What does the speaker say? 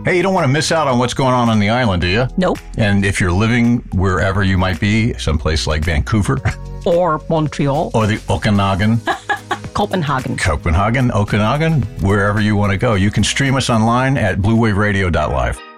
Hey, you don't want to miss out on what's going on the island, do you? Nope. And if you're living wherever you might be, someplace like Vancouver. Or Montreal. Or the Okanagan. Copenhagen, Okanagan, wherever you want to go. You can stream us online at bluewaveradio.live.